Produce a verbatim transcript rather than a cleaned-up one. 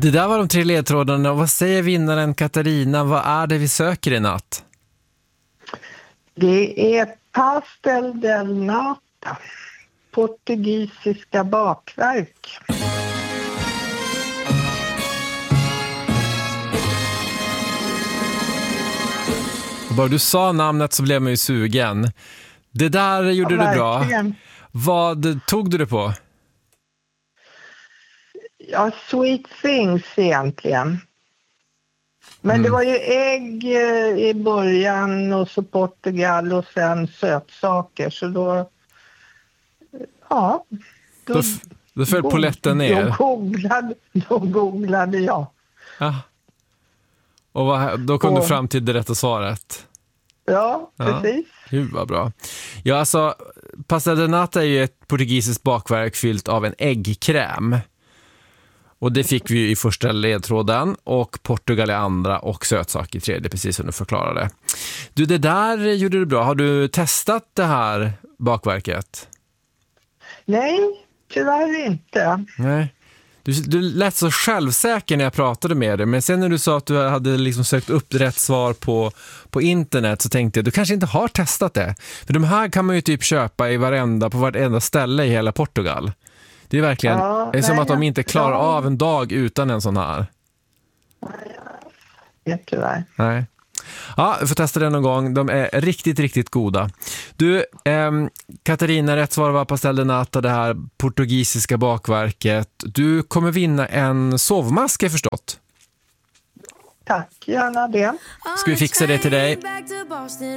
Det där var de tre ledtrådarna. Vad säger vinnaren Katarina? Vad är det vi söker i natt? Det är pastel del nata. Portugisiska bakverk. Bara du sa namnet så blev man ju sugen. Det där gjorde Ja, du bra. verkligen. Vad tog du det på? Ja, sweet things egentligen. Men Mm. det var ju ägg eh, i början och så Portugal och sen sötsaker. Så då, ja. Då, f- då föll polletten ner. Då googlade, då googlade jag. Ja. Och vad, då kom Och- du fram till det rätta svaret. Ja, Ja. precis. Gud vad bra. Ja, alltså, pastel de nata är ju ett portugisiskt bakverk fyllt av en äggkräm. Och det fick vi ju i första ledtråden och Portugal i andra och sötsak i tredje, precis som du förklarade. Du, det där gjorde du bra. Har du testat det här bakverket? Nej, tyvärr inte. Nej. Du, du lät så självsäker när jag pratade med dig, men sen när du sa att du hade liksom sökt upp rätt svar på, på internet så tänkte jag, du kanske inte har testat det. För de här kan man ju typ köpa i varenda, på varenda ställe i hela Portugal. Det är verkligen, Ja, det är som nej, att de inte klarar ja. av en dag utan en sån här. Ja, tyvärr. Nej. Ja, vi får testa det någon gång. De är riktigt, riktigt goda. Du, ehm, Katarina, rätt svar var pastel de nata, det här portugisiska bakverket. Du kommer vinna en sovmask, jag förstått. Tack, gärna det. Ska vi fixa det till dig?